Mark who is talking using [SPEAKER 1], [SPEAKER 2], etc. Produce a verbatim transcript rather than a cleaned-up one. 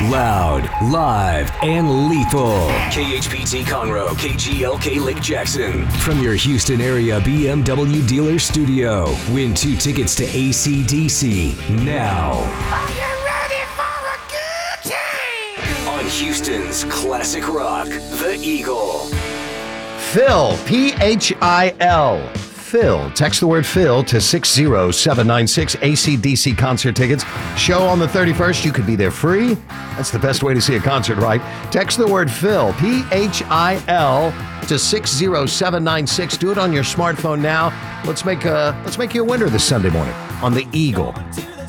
[SPEAKER 1] Loud, live, and lethal. K H P T Conroe, K G L K Lake Jackson. From your Houston area B M W dealer studio. Win two tickets to A C D C now.
[SPEAKER 2] Are you ready for a good time?
[SPEAKER 1] On Houston's classic rock, The Eagle.
[SPEAKER 3] Phil, P H I L. Phil. Text the word Phil to six zero seven nine six. A C D C concert tickets. Show on the thirty-first. You could be there free. That's the best way to see a concert, right? Text the word Phil, P H I L, to six zero seven nine six. Do it on your smartphone now. Let's make a, let's make you a winner this Sunday morning on The Eagle.